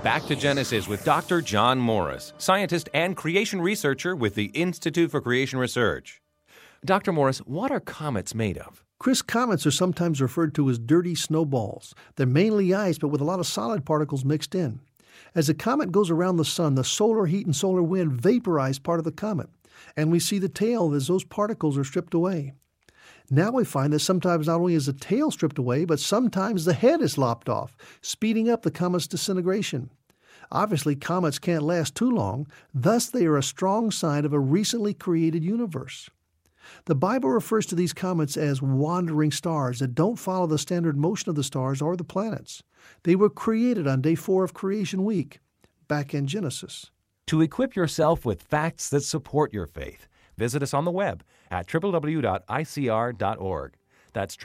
Back to Genesis with Dr. John Morris, scientist and creation researcher with the Institute for Creation Research. Dr. Morris, what are comets made of? Chris, comets are sometimes referred to as dirty snowballs. They're mainly ice, but with a lot of solid particles mixed in. As a comet goes around the sun, the solar heat and solar wind vaporize part of the comet, and we see the tail as those particles are stripped away. Now we find that sometimes not only is the tail stripped away, but sometimes the head is lopped off, speeding up the comet's disintegration. Obviously, comets can't last too long, thus they are a strong sign of a recently created universe. The Bible refers to these comets as wandering stars that don't follow the standard motion of the stars or the planets. They were created on day 4 of Creation Week, back in Genesis. To equip yourself with facts that support your faith, visit us on the web at www.icr.org. That's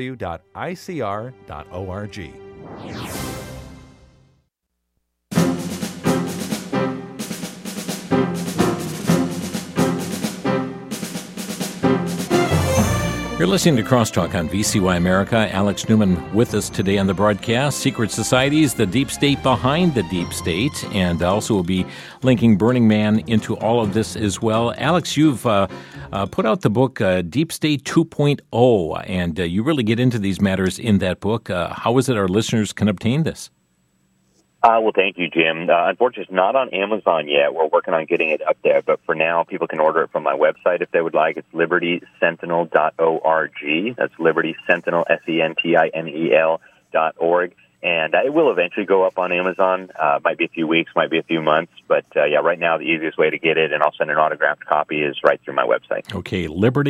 www.icr.org. You're listening to Crosstalk on VCY America. Alex Newman with us today on the broadcast. Secret societies, the deep state behind the deep state, and also we'll be linking Burning Man into all of this as well. Alex, you've put out the book Deep State 2.0, and you really get into these matters in that book. How is it our listeners can obtain this? Well, thank you, Jim. Unfortunately, it's not on Amazon yet. We're working on getting it up there, but for now, people can order it from my website if they would like. It's libertysentinel.org. That's Liberty Sentinel, SENTINEL.org. And it will eventually go up on Amazon. Might be a few weeks, might be a few months. But, right now, the easiest way to get it, and I'll send an autographed copy, is right through my website. Okay,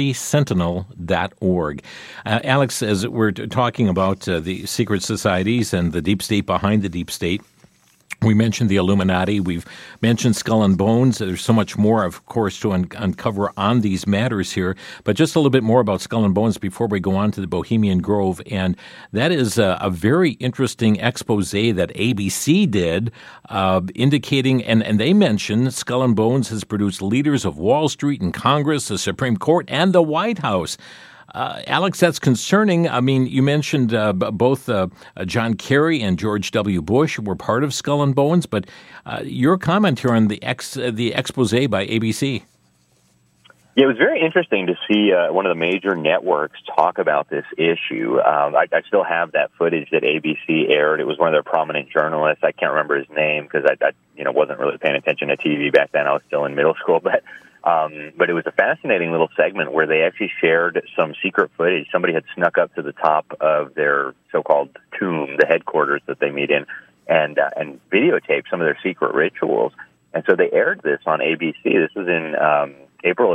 libertysentinel.org. Alex, as we're talking about the secret societies and the deep state behind the deep state, we mentioned the Illuminati. We've mentioned Skull and Bones. There's so much more, of course, to uncover on these matters here. But just a little bit more about Skull and Bones before we go on to the Bohemian Grove. And that is a very interesting expose that ABC did, indicating, and they mentioned Skull and Bones has produced leaders of Wall Street and Congress, the Supreme Court, and the White House. Alex, that's concerning. I mean, you mentioned both John Kerry and George W. Bush were part of Skull and Bones, but your comment here on the expose by ABC. Yeah, it was very interesting to see one of the major networks talk about this issue. I still have that footage that ABC aired. It was one of their prominent journalists. I can't remember his name because I wasn't really paying attention to TV back then. I was still in middle school, but it was a fascinating little segment where they actually shared some secret footage. Somebody had snuck up to the top of their so-called tomb, the headquarters that they meet in, and videotaped some of their secret rituals. And so they aired this on ABC. This was in April of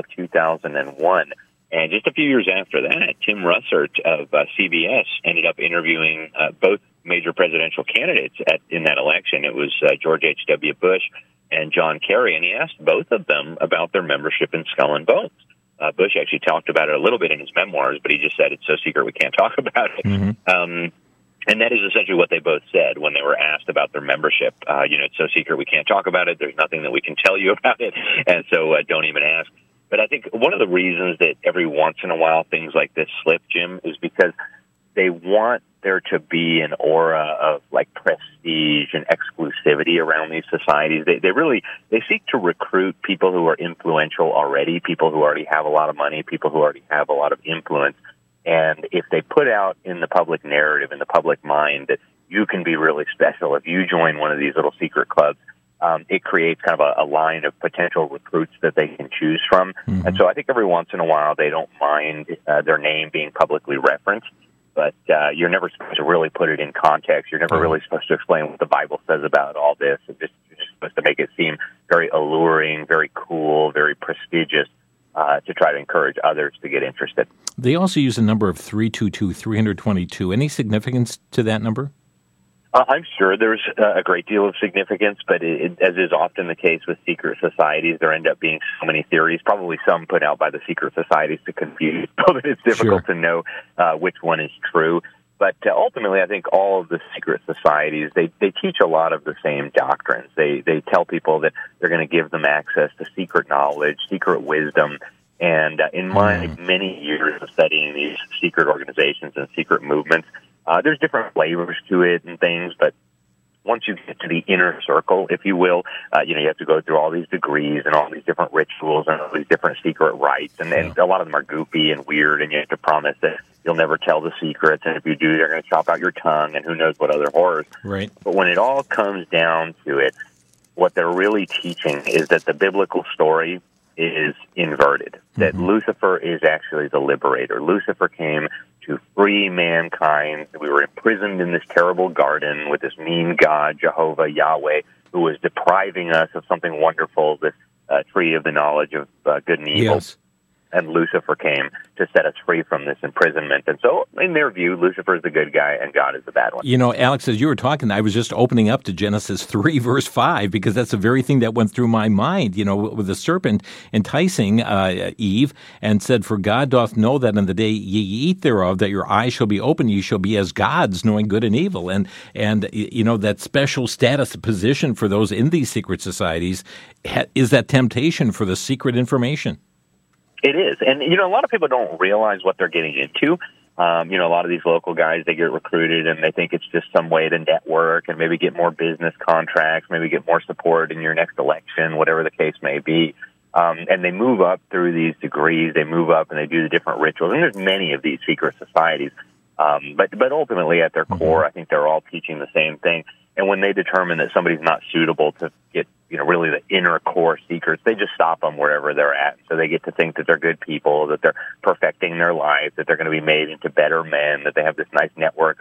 2001. And just a few years after that, Tim Russert of CBS ended up interviewing both major presidential candidates in that election. It was George H.W. Bush and John Kerry, and he asked both of them about their membership in Skull and Bones. Bush actually talked about it a little bit in his memoirs, but he just said it's so secret we can't talk about it. Mm-hmm. And that is essentially what they both said when they were asked about their membership. It's so secret we can't talk about it. There's nothing that we can tell you about it, and so don't even ask. But I think one of the reasons that every once in a while things like this slip, Jim, is because they want there to be an aura of like prestige and exclusivity around these societies. They seek to recruit people who are influential already, people who already have a lot of money, people who already have a lot of influence. And if they put out in the public narrative, in the public mind, that you can be really special if you join one of these little secret clubs, it creates kind of a line of potential recruits that they can choose from. Mm-hmm. And so I think every once in a while they don't mind their name being publicly referenced. But you're never supposed to really put it in context. You're never really supposed to explain what the Bible says about all this. You're just supposed to make it seem very alluring, very cool, very prestigious to try to encourage others to get interested. They also use a number of 322. Any significance to that number? I'm sure there's a great deal of significance, but as is often the case with secret societies, there end up being so many theories, probably some put out by the secret societies to confuse, so that it's difficult to know which one is true. But ultimately, I think all of the secret societies, they teach a lot of the same doctrines. They tell people that they're going to give them access to secret knowledge, secret wisdom. And in my many years of studying these secret organizations and secret movements, there's different flavors to it and things, but once you get to the inner circle, if you will, you have to go through all these degrees and all these different rituals and all these different secret rites. And a lot of them are goofy and weird, and you have to promise that you'll never tell the secrets. And if you do, they're going to chop out your tongue and who knows what other horrors. Right. But when it all comes down to it, what they're really teaching is that the biblical story is inverted, that Lucifer is actually the liberator. Lucifer came to free mankind. We were imprisoned in this terrible garden with this mean God, Jehovah, Yahweh, who was depriving us of something wonderful, this tree of the knowledge of good and evil. Yes. And Lucifer came to set us free from this imprisonment. And so, in their view, Lucifer is the good guy and God is the bad one. You know, Alex, as you were talking, I was just opening up to Genesis 3, verse 5, because that's the very thing that went through my mind, with the serpent enticing Eve and said, "For God doth know that in the day ye eat thereof, that your eyes shall be open, ye shall be as gods, knowing good and evil." And that special status position for those in these secret societies is that temptation for the secret information. It is. And, a lot of people don't realize what they're getting into. A lot of these local guys, they get recruited and they think it's just some way to network and maybe get more business contracts, maybe get more support in your next election, whatever the case may be. And they move up through these degrees. They move up and they do the different rituals. And there's many of these secret societies. But ultimately, at their core, I think they're all teaching the same thing. And when they determine that somebody's not suitable to get, really the inner core secrets, they just stop them wherever they're at. So they get to think that they're good people, that they're perfecting their life, that they're going to be made into better men, that they have this nice network